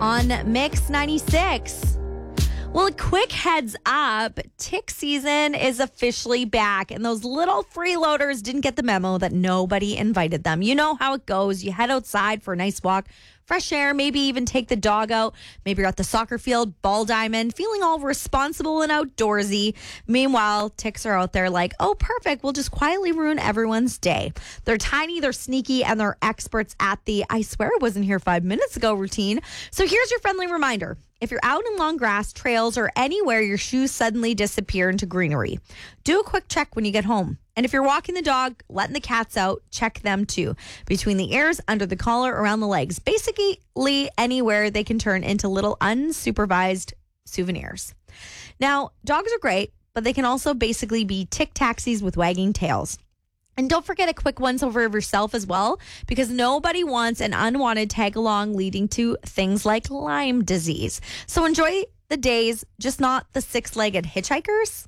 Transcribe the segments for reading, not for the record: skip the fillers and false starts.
on Mix 96. Well, a quick heads up, tick season is officially back, and those little freeloaders didn't get the memo that nobody invited them. You know how it goes. You head outside for a nice walk, fresh air, maybe even take the dog out. Maybe you're at the soccer field, ball diamond, feeling all responsible and outdoorsy. Meanwhile, ticks are out there like, oh, perfect, we'll just quietly ruin everyone's day. They're tiny, they're sneaky, and they're experts at the I swear I wasn't here 5 minutes ago routine. So here's your friendly reminder. If you're out in long grass, trails, or anywhere your shoes suddenly disappear into greenery, do a quick check when you get home. And if you're walking the dog, letting the cats out, check them too. Between the ears, under the collar, around the legs. Basically anywhere they can turn into little unsupervised souvenirs. Now, dogs are great, but they can also basically be tick taxis with wagging tails. And don't forget a quick once over of yourself as well, because nobody wants an unwanted tag along leading to things like Lyme disease. So enjoy the days, just not the six-legged hitchhikers.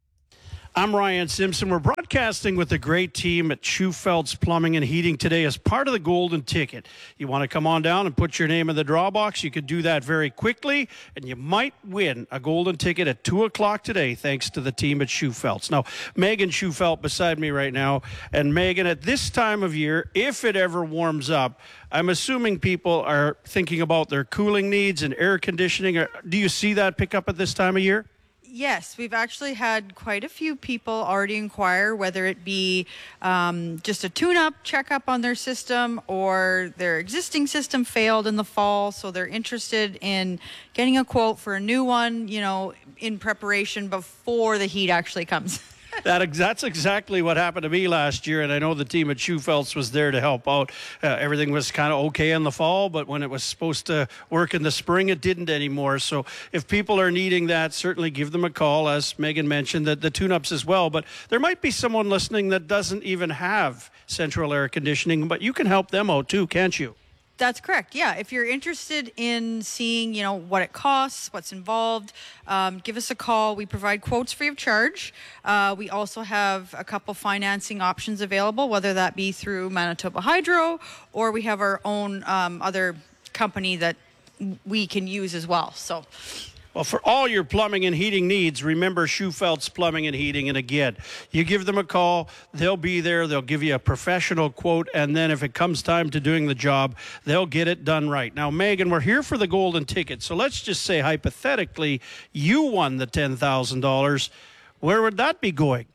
I'm Ryan Simpson. We're broadcasting with the great team at Schufeld's Plumbing and Heating today as part of the Golden Ticket. You want to come on down and put your name in the draw box? You could do that very quickly, and you might win a Golden Ticket at 2 o'clock today, thanks to the team at Schufeld's. Now, Megan Schufeld beside me right now. And Megan, at this time of year, if it ever warms up, I'm assuming people are thinking about their cooling needs and air conditioning. Do you see that pick up at this time of year? Yes, we've actually had quite a few people already inquire, whether it be just a tune-up checkup on their system or their existing system failed in the fall, so they're interested in getting a quote for a new one, in preparation before the heat actually comes. That's exactly what happened to me last year, and I know the team at Schufeld's was there to help out. Everything was kind of okay in the fall, but when it was supposed to work in the spring, it didn't anymore. So if people are needing that, certainly give them a call, as Megan mentioned, the tune-ups as well. But there might be someone listening that doesn't even have central air conditioning, but you can help them out too, can't you? That's correct. Yeah. If you're interested in seeing, what it costs, what's involved, give us a call. We provide quotes free of charge. We also have a couple financing options available, whether that be through Manitoba Hydro, or we have our own other company that we can use as well. Well, for all your plumbing and heating needs, remember Schufeld's Plumbing and Heating. And again, you give them a call, they'll be there, they'll give you a professional quote, and then if it comes time to doing the job, they'll get it done right. Now, Megan, we're here for the Golden Ticket, so let's just say hypothetically you won the $10,000. Where would that be going?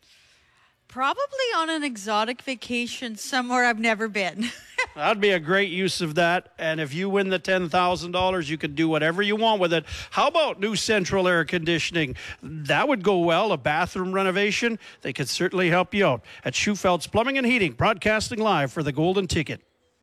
Probably on an exotic vacation somewhere I've never been. That'd be a great use of that. And if you win the $10,000, you can do whatever you want with it. How about new central air conditioning? That would go well. A bathroom renovation? They could certainly help you out. At Schufeld's Plumbing and Heating, broadcasting live for the Golden Ticket.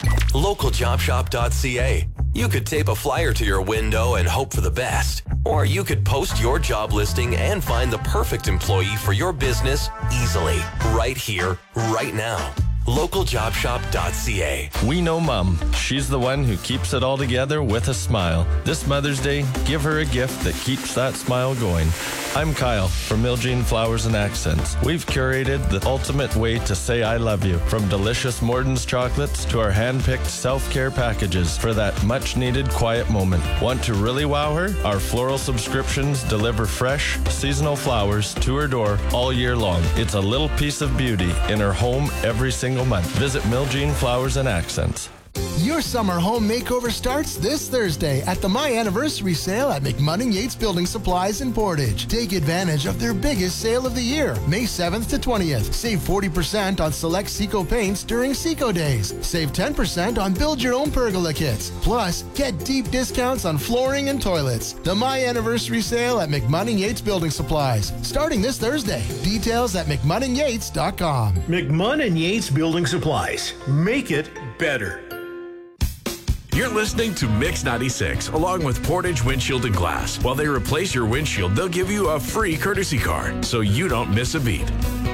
LocalJobShop.ca. You could tape a flyer to your window and hope for the best. Or you could post your job listing and find the perfect employee for your business easily. Right here, right now. LocalJobShop.ca. We know Mom. She's the one who keeps it all together with a smile. This Mother's Day, give her a gift that keeps that smile going. I'm Kyle from Miljean Flowers and Accents. We've curated the ultimate way to say I love you, from delicious Morton's chocolates to our hand-picked self-care packages for that much-needed quiet moment. Want to really wow her? Our floral subscriptions deliver fresh, seasonal flowers to her door all year long. It's a little piece of beauty in her home every single month. Visit Miljean Flowers and Accents. Your summer home makeover starts this Thursday at the My Anniversary Sale at McMunning Yates Building Supplies in Portage. Take advantage of their biggest sale of the year, May 7th to 20th. Save 40% on select Seco paints during Seco Days. Save 10% on build your own pergola kits. Plus, get deep discounts on flooring and toilets. The My Anniversary Sale at McMunning Yates Building Supplies, starting this Thursday. Details at McMunningYates.com. McMunning Yates Building Supplies. Make it better. You're listening to Mix 96, along with Portage Windshield and Glass. While they replace your windshield, they'll give you a free courtesy car, so you don't miss a beat.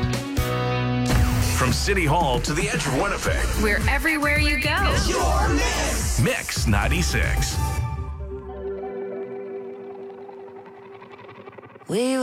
From City Hall to the edge of Winnipeg, we're everywhere you go. It's your Mix. Mix 96. We